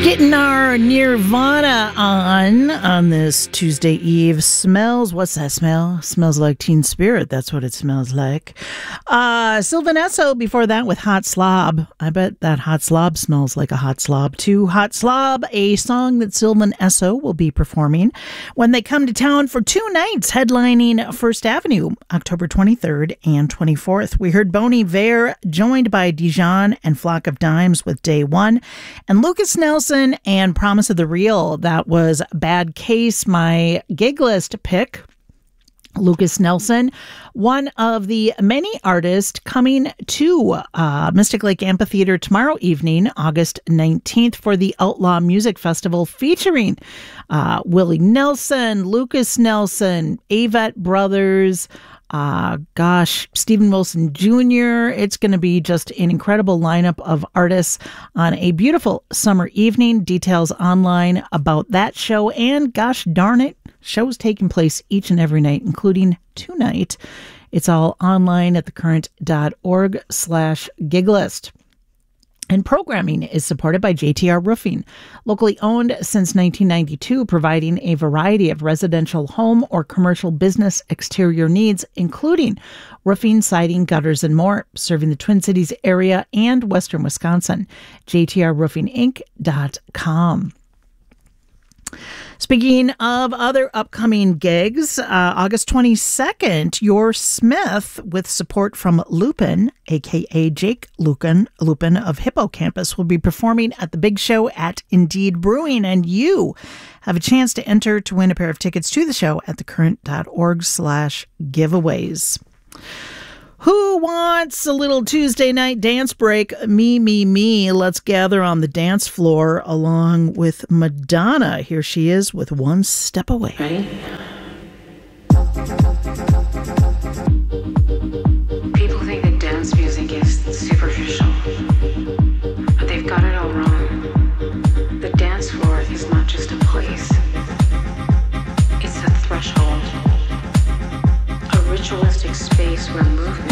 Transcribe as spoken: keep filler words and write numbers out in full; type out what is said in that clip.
Getting our Nirvana on on this Tuesday Eve. Smells, what's that smell? Smells like Teen Spirit. That's what it smells like. Uh, Sylvan Esso before that with Hot Slob. I bet that Hot Slob smells like a hot slob too. Hot Slob, a song that Sylvan Esso will be performing when they come to town for two nights, headlining First Avenue, October twenty-third and twenty-fourth. We heard Bon Iver joined by Dijon and Flock of Dimes with Day One, and Lucas Nelson and Promise of the Real. That was Bad Case, my gig list pick. Lucas Nelson, one of the many artists coming to uh, Mystic Lake Amphitheater tomorrow evening, August nineteenth, for the Outlaw Music Festival, featuring uh, Willie Nelson, Lucas Nelson, Avett Brothers, Uh, gosh, Stephen Wilson Junior It's going to be just an incredible lineup of artists on a beautiful summer evening. Details online about that show, and gosh darn it, shows taking place each and every night, including tonight. It's all online at thecurrent.org slash gig list. And programming is supported by J T R Roofing, locally owned since nineteen ninety-two, providing a variety of residential home or commercial business exterior needs, including roofing, siding, gutters, and more, serving the Twin Cities area and western Wisconsin. J T R roofing inc dot com. Speaking of other upcoming gigs, uh, August twenty-second, Your Smith, with support from Lupin, a k a. Jake Lupin, Lupin of Hippocampus, will be performing at the Big Show at Indeed Brewing, and you have a chance to enter to win a pair of tickets to the show at thecurrent.org slash giveaways. Who wants a little Tuesday night dance break? Me, me, me. Let's gather on the dance floor along with Madonna. Here she is with One Step Away. Ready? People think that dance music is superficial, but they've got it all wrong. The dance floor is not just a place. It's a threshold. A ritualistic space where movement